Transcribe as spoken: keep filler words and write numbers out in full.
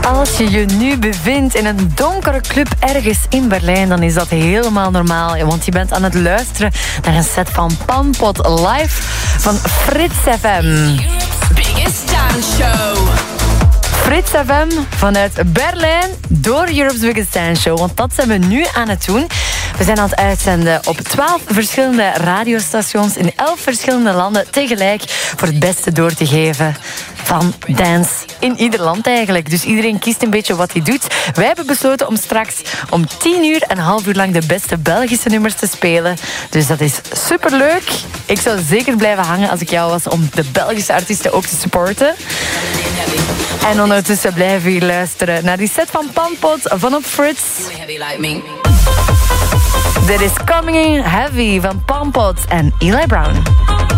Als je je nu bevindt in een donkere club ergens in Berlijn, dan is dat helemaal normaal. Want je bent aan het luisteren naar een set van Panpot live van Frits F M. Biggest dance show. Frits F M vanuit Berlijn door Europe's Biggest Dance Show. Want dat zijn we nu aan het doen. We zijn aan het uitzenden op twaalf verschillende radiostations in elf verschillende landen tegelijk voor het beste door te geven van dance in ieder land eigenlijk. Dus iedereen kiest een beetje wat hij doet. Wij hebben besloten om straks om tien uur en een half uur lang de beste Belgische nummers te spelen. Dus dat is superleuk. Ik zou zeker blijven hangen als ik jou was om de Belgische artiesten ook te supporten. En ondertussen blijven we luisteren naar die set van Panpot van op Frits. Dit is Coming In Heavy van Panpot en Eli Brown.